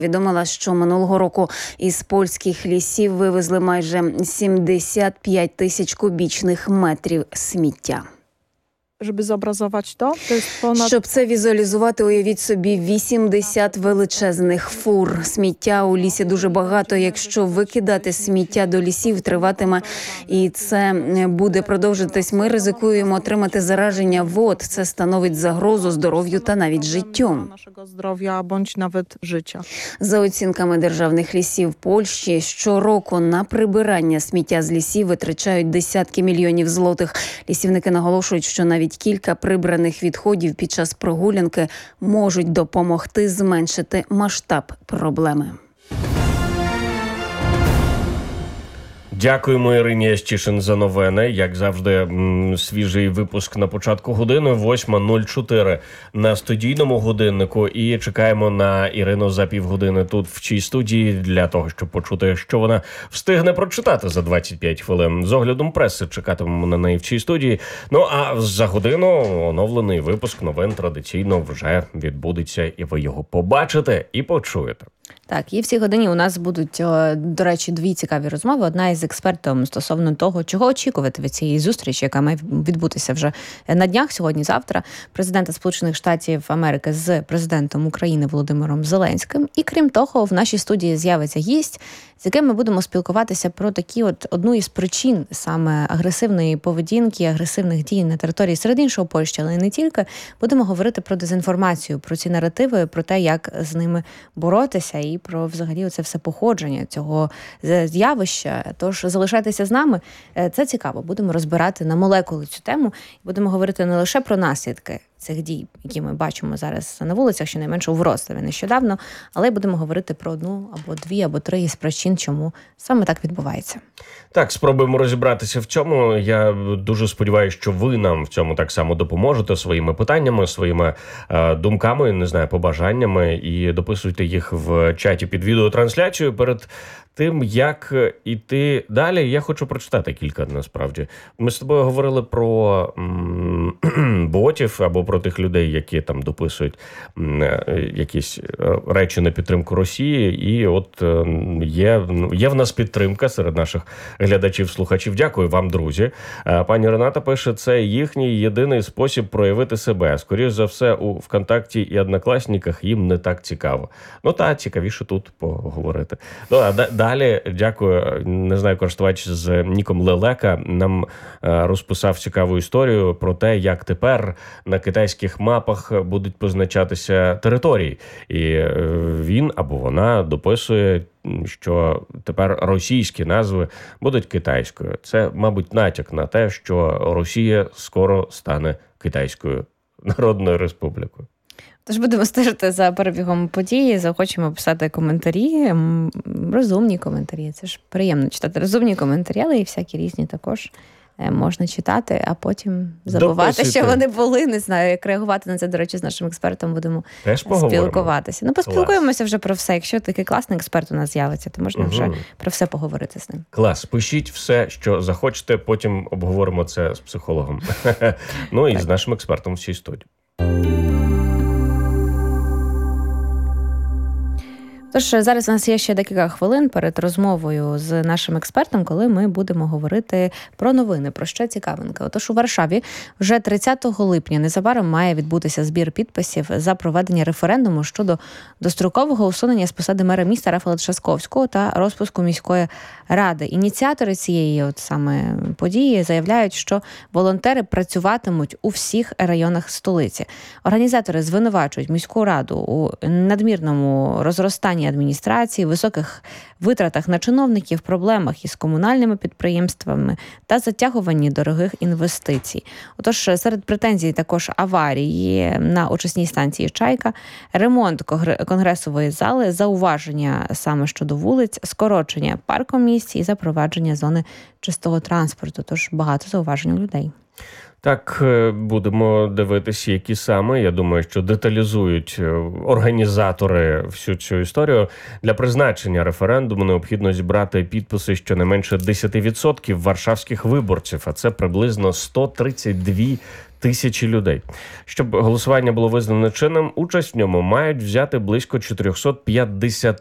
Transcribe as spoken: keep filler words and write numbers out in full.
Повідомила, що минулого року із польських лісів вивезли майже сімдесят п'ять тисяч кубічних метрів сміття. Żeby zobrazować to, to jest ponad... Щоб це візуалізувати, уявіть собі, вісімдесят величезних фур. Сміття у лісі дуже багато. Якщо викидати сміття до лісів, триватиме, і це буде продовжитись, ми ризикуємо отримати зараження вод. Це становить загрозу здоров'ю та навіть життю. Нашого здоров'я, або навіть життя. За оцінками державних лісів Польщі, щороку на прибирання сміття з лісів витрачають десятки мільйонів злотих. Лісівники наголошують, що навіть кілька прибраних відходів під час прогулянки можуть допомогти зменшити масштаб проблеми. Дякуємо Ірині Ящишин за новини. Як завжди, свіжий випуск на початку години, восьма нуль чотири на студійному годиннику. І чекаємо на Ірину за півгодини тут в цій студії для того, щоб почути, що вона встигне прочитати за двадцять п'ять хвилин. З оглядом преси чекатимемо на неї в цій студії. Ну а за годину оновлений випуск новин традиційно вже відбудеться, і ви його побачите і почуєте. Так, і в цій годині у нас будуть, до речі, дві цікаві розмови. Одна із експертом стосовно того, чого очікувати від цієї зустрічі, яка має відбутися вже на днях, сьогодні-завтра, президента Сполучених Штатів Америки з президентом України Володимиром Зеленським. І крім того, в нашій студії з'явиться гість, з яким ми будемо спілкуватися про такі от одну із причин саме агресивної поведінки, агресивних дій на території серед іншого Польщі, але й не тільки. Будемо говорити про дезінформацію, про ці наративи, про те, як з ними боротися і про взагалі оце все походження цього з'явища. Тож залишайтеся з нами. Це цікаво. Будемо розбирати на молекули цю тему. Будемо говорити не лише про наслідки цих дій, які ми бачимо зараз на вулицях, щонайменше у Вроцлаві нещодавно, але й будемо говорити про одну або дві, або три із причин, чому саме так відбувається. Так, спробуємо розібратися в цьому. Я дуже сподіваюся, що ви нам в цьому так само допоможете своїми питаннями, своїми е, думками, не знаю, побажаннями, і дописуйте їх в чаті під відеотрансляцією. Перед тим, як іти далі, я хочу прочитати кілька, насправді. Ми з тобою говорили про м- ботів або про тих людей, які там дописують м- якісь речі на підтримку Росії. І от е- є, є в нас підтримка серед наших глядачів-слухачів. Дякую вам, друзі. Е- пані Рената пише, це їхній єдиний спосіб проявити себе. Скоріше за все, у ВКонтакті і Однокласніках їм не так цікаво. Ну та цікавіше тут поговорити. Ну, а далі, дякую, не знаю, користувач з ніком Лелека нам розписав цікаву історію про те, як тепер на китайських мапах будуть позначатися території. І він або вона дописує, що тепер російські назви будуть китайською. Це, мабуть, натяк на те, що Росія скоро стане Китайською Народною Республікою. Тож будемо стежити за перебігом події, захочемо писати коментарі, розумні коментарі. Це ж приємно читати розумні коментарі, але і всякі різні також можна читати, а потім забувати, Дописуйте. Що вони були. Не знаю, як реагувати на це, до речі, з нашим експертом будемо Теж спілкуватися. Ну, поспілкуємося Клас. Вже про все. Якщо такий класний експерт у нас з'явиться, то можна угу. вже про все поговорити з ним. Клас. Пишіть все, що захочете, потім обговоримо це з психологом. Ну і з нашим експертом в цій студії. Тож зараз у нас є ще декілька хвилин перед розмовою з нашим експертом, коли ми будемо говорити про новини, про що цікавинка. Отож у Варшаві вже тридцятого липня незабаром має відбутися збір підписів за проведення референдуму щодо дострокового усунення з посади мера міста Рафала Трzaskowskiego та розпуску міської ради. Ініціатори цієї от саме події заявляють, що волонтери працюватимуть у всіх районах столиці. Організатори звинувачують міську раду у надмірному розростанні адміністрації, високих витратах на чиновників, проблемах із комунальними підприємствами та затягуванні дорогих інвестицій. Отож, серед претензій також аварії на очисній станції «Чайка», ремонт конгресової зали, зауваження саме щодо вулиць, скорочення паркомісць і запровадження зони чистого транспорту. Тож багато зауважень у людей. Так, будемо дивитися, які саме. Я думаю, що деталізують організатори всю цю історію. Для призначення референдуму необхідно зібрати підписи щонайменше десять відсотків варшавських виборців, а це приблизно сто тридцять дві тисячі людей. Щоб голосування було визнано чинним, участь в ньому мають взяти близько чотириста п'ятдесят